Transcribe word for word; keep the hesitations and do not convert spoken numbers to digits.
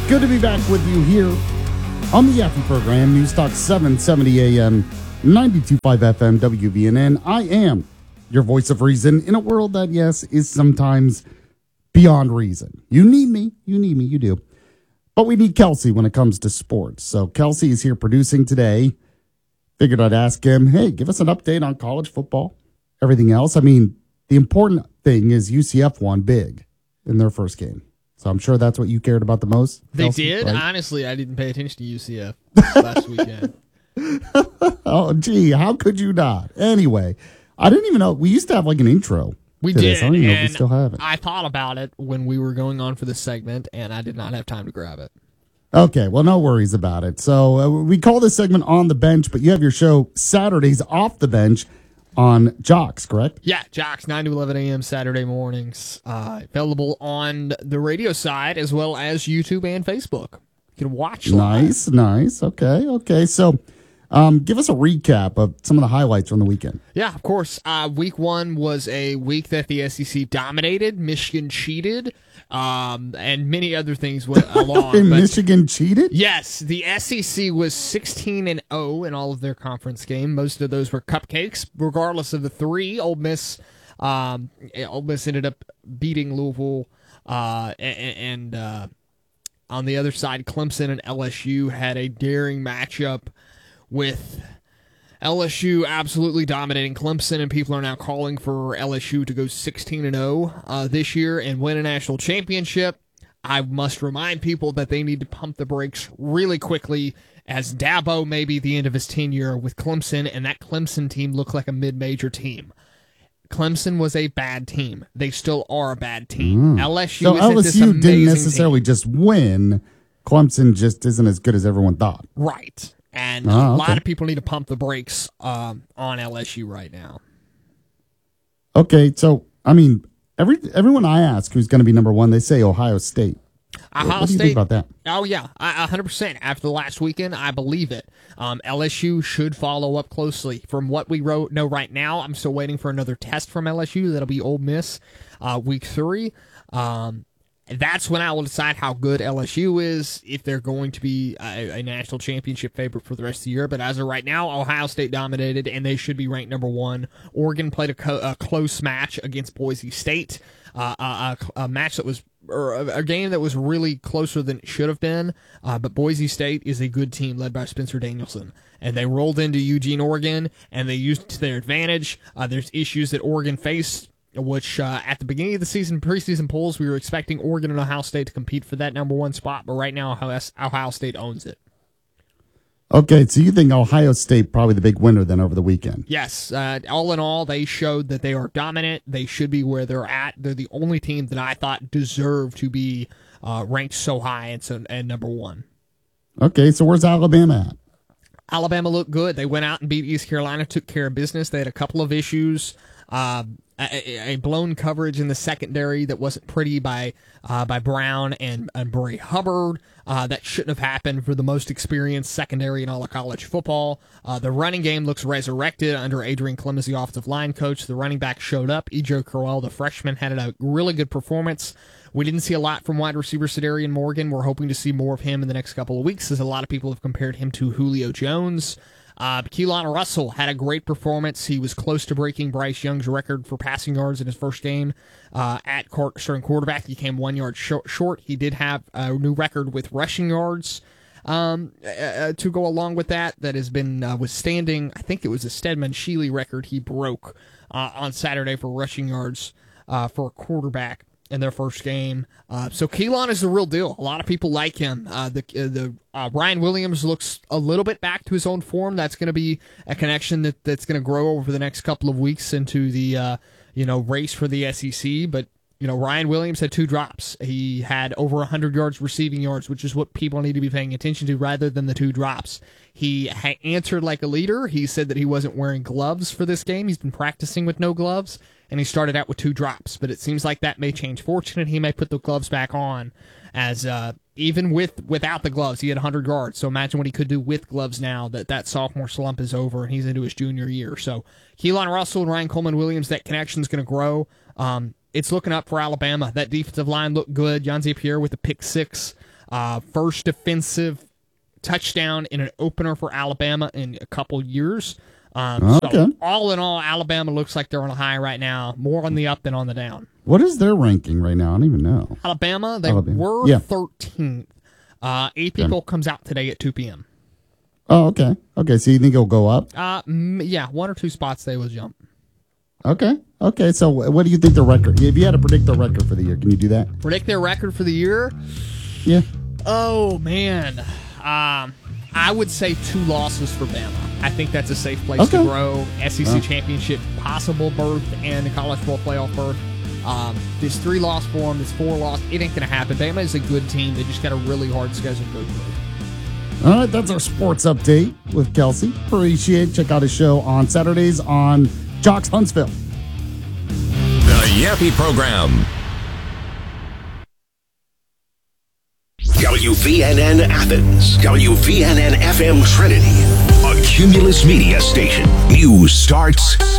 Good to be back with you here on the Yaffe program, News Talk seven seventy A M, ninety-two point five F M, W V N N. I am your voice of reason in a world that, yes, is sometimes beyond reason. You need me. You need me. You do. But we need Kelsey when it comes to sports. So Kelsey is here producing today. Figured I'd ask him, hey, give us an update on college football, everything else. I mean, the important thing is U C F won big in their first game. So I'm sure that's what you cared about the most. They Kelsey, did? right? Honestly, I didn't pay attention to U C F this last weekend. Oh, gee, how could you not? Anyway, I didn't even know. We used to have like an intro. We to did. This. I don't even know if we and still have it. I thought about it when we were going on for this segment, and I did not have time to grab it. Okay, well, no worries about it. So uh, we call this segment On the Bench, but you have your show Saturdays Off the Bench on Jocks, correct? Yeah, Jocks, nine to eleven a.m. Saturday mornings. Uh, available on the radio side as well as YouTube and Facebook. You can watch live. Nice, nice. Okay, okay. So um, give us a recap of some of the highlights from the weekend. Yeah, of course. Uh, week one was a week that the S E C dominated. Michigan cheated, um, and many other things went along. but Michigan cheated? Yes, the S E C was sixteen and oh in all of their conference games. Most of those were cupcakes. Regardless of the three, Ole Miss, um, Ole Miss ended up beating Louisville, uh, and, and uh, on the other side, Clemson and L S U had a daring matchup with L S U absolutely dominating Clemson, and people are now calling for L S U to go sixteen and oh uh, this year and win a national championship. I must remind people that they need to pump the brakes really quickly, as Dabo may be the end of his tenure with Clemson, and that Clemson team looked like a mid-major team. Clemson was a bad team. They still are a bad team. Mm. L S U so is L S U this amazing didn't necessarily team. just win. Clemson just isn't as good as everyone thought. Right. And Oh, a okay. lot of people need to pump the brakes um, on L S U right now. Okay, so, I mean, every everyone I ask who's going to be number one, they say Ohio State. Ohio what do you State, think about that? Oh, yeah, I- one hundred percent. After the last weekend, I believe it. Um, L S U should follow up closely. From what we wrote, know right now, I'm still waiting for another test from L S U. That'll be Ole Miss uh, week three. Um, that's when I will decide how good L S U is, if they're going to be a, a national championship favorite for the rest of the year. But as of right now, Ohio State dominated, and they should be ranked number one. Oregon played a, co- a close match against Boise State, uh, a, a, a match that was or a, a game that was really closer than it should have been. Uh, but Boise State is a good team led by Spencer Danielson, and they rolled into Eugene, Oregon, and they used it to their advantage. Uh, there's issues that Oregon faced, which uh, at the beginning of the season, preseason polls, we were expecting Oregon and Ohio State to compete for that number one spot, but right now Ohio, Ohio State owns it. Okay, so you think Ohio State probably the big winner then over the weekend? Yes, uh, all in all, they showed that they are dominant. They should be where they're at. They're the only team that I thought deserved to be uh, ranked so high and, so, and number one. Okay, so where's Alabama at? Alabama looked good. They went out and beat East Carolina, took care of business. They had a couple of issues. Uh, a, a blown coverage in the secondary that wasn't pretty by uh, by Brown and, and Bray Hubbard. Uh, that shouldn't have happened for the most experienced secondary in all of college football. Uh, the running game looks resurrected under Adrian Clemens, the offensive line coach. The running back showed up. Ejo Crowell, the freshman, had a really good performance. We didn't see a lot from wide receiver Sedarian Morgan. We're hoping to see more of him in the next couple of weeks, as a lot of people have compared him to Julio Jones. Uh, Keelan Russell had a great performance. He was close to breaking Bryce Young's record for passing yards in his first game uh, at court, starting quarterback. He came one yard short, short. He did have a new record with rushing yards um, uh, to go along with that. That has been uh, withstanding. I think it was a Stedman Shealy record he broke uh, on Saturday for rushing yards uh, for a quarterback in their first game. Uh, so Keelan is the real deal. A lot of people like him. Uh, the uh, the uh, Ryan Williams looks a little bit back to his own form. That's going to be a connection that, that's going to grow over the next couple of weeks into the uh, you know race for the S E C. But you know Ryan Williams had two drops. He had over one hundred yards receiving yards, which is what people need to be paying attention to rather than the two drops. He ha- answered like a leader. He said that he wasn't wearing gloves for this game. He's been practicing with no gloves. And he started out with two drops, but it seems like that may change fortune, and he may put the gloves back on, as uh, even with without the gloves, he had one hundred yards. So imagine what he could do with gloves now that that sophomore slump is over and he's into his junior year. So Keelan Russell and Ryan Coleman-Williams, that connection is going to grow. Um, it's looking up for Alabama. That defensive line looked good. Yanzi Pierre with the pick six Uh, first defensive touchdown in an opener for Alabama in a couple years. Um, Okay. So all in all, Alabama looks like they're on a high right now, more on the up than on the down. What is their ranking right now? I don't even know. Alabama, they Alabama. were Yeah. thirteenth. Uh, A P poll comes out today at two p.m. Oh, okay. Okay, so you think it'll go up? Uh, mm, yeah, one or two spots they will jump. Okay. Okay, so what do you think the record? If you had to predict the record for the year, can you do that? Predict their record for the year? Yeah. Oh, man. Um, I would say two losses for Bama. I think that's a safe place Okay. to grow. S E C Oh. championship, possible berth, and the college football playoff berth. Um, this three loss for them, this four loss, it ain't going to happen. Bama is a good team. They just got a really hard schedule to go through. All right, that's our sports update with Kelsey. Appreciate it. Check out his show on Saturdays on Jocks Huntsville. The Yappy Program. W V N N Athens, W V N N F M Trinity, a Cumulus Media station. News starts